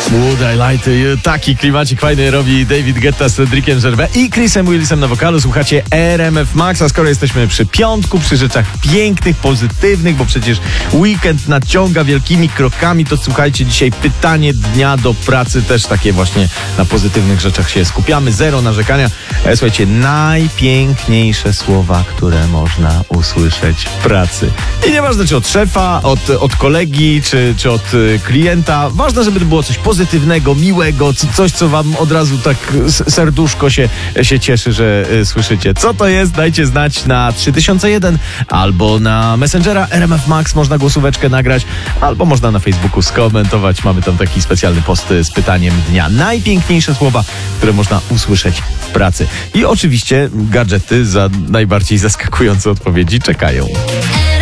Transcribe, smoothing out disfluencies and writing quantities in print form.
Would I Lie to You? Taki klimacik fajny robi David Guetta z Cedriciem Gervais i Chrisem Willisem na wokalu. Słuchacie RMF Max, a skoro jesteśmy przy piątku, przy rzeczach pięknych, pozytywnych, bo przecież weekend nadciąga wielkimi krokami, to słuchajcie, dzisiaj pytanie dnia do pracy, też takie właśnie na pozytywnych rzeczach się skupiamy. Zero narzekania. Słuchajcie, najpiękniejsze słowa, które można usłyszeć w pracy. I nieważne, czy od szefa, od kolegi, czy od klienta. Ważne, żeby to było coś pozytywnego, miłego, coś, co wam od razu tak serduszko się cieszy, że słyszycie. Co to jest? Dajcie znać na 3001 albo na Messengera RMF Max. Można głosóweczkę nagrać, albo można na Facebooku skomentować. Mamy tam taki specjalny post z pytaniem dnia. Najpiękniejsze słowa, które można usłyszeć w pracy. I oczywiście gadżety za najbardziej zaskakujące odpowiedzi czekają.